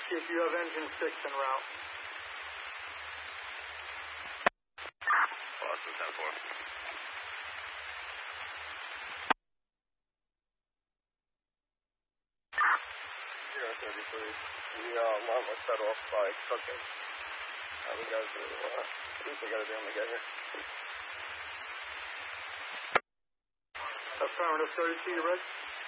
See if you have engine 6 en route. Boston 10-4. 033. The alarm was set off by cooking. We got to see what we got to do when we get here. Affirmative 32, you ready?